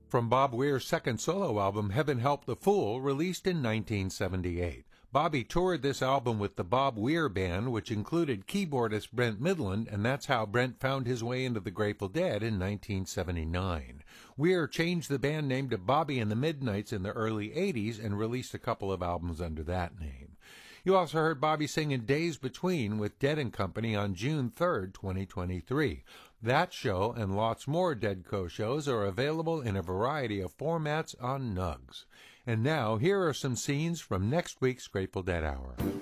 From Bob Weir's second solo album, Heaven Help the Fool, released in 1978. Bobby toured this album with the Bob Weir Band, which included keyboardist Brent Midland, and that's how Brent found his way into the Grateful Dead in 1979. Weir changed the band name to Bobby and the Midnights in the early 80s and released a couple of albums under that name. You also heard Bobby singing Days Between with Dead & Company on June 3rd, 2023. That show and lots more Dead Co. shows are available in a variety of formats on Nugs. And now, here are some scenes from next week's Grateful Dead Hour.